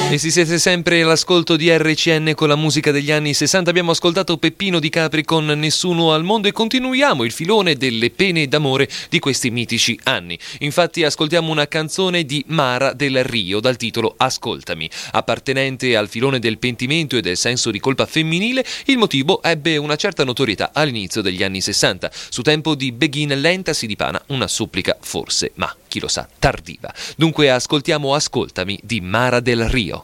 E se siete sempre all'ascolto di RCN con la musica degli anni 60, abbiamo ascoltato Peppino Di Capri con Nessuno al mondo e continuiamo il filone delle pene d'amore di questi mitici anni. Infatti ascoltiamo una canzone di Mara Del Rio dal titolo Ascoltami. Appartenente al filone del pentimento e del senso di colpa femminile, il motivo ebbe una certa notorietà all'inizio degli anni 60. Su tempo di Begin Lenta si dipana una supplica forse, ma chi lo sa, tardiva. Dunque ascoltiamo Ascoltami di Mara Del Rio.